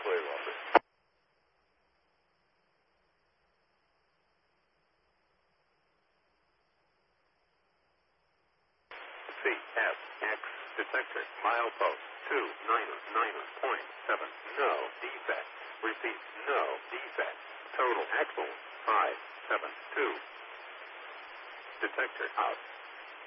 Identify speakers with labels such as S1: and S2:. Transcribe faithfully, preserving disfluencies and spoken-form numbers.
S1: clear officer. C S X detector milepost two niner niner point seven. No defect. Repeat, no defect. Total axle five seven two. Detector out.